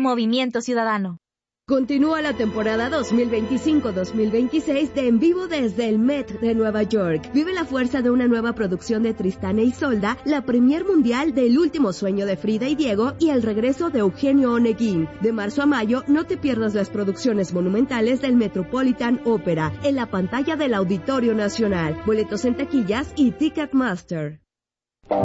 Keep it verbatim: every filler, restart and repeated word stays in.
Movimiento Ciudadano. Continúa la temporada dos mil veinticinco dos mil veintiséis de En Vivo desde el Met de Nueva York. Vive la fuerza de una nueva producción de Tristán e Isolda, la premier mundial de El último sueño de Frida y Diego y el regreso de Eugenio Oneguín. De marzo a mayo, no te pierdas las producciones monumentales del Metropolitan Opera en la pantalla del Auditorio Nacional. Boletos en taquillas y Ticketmaster.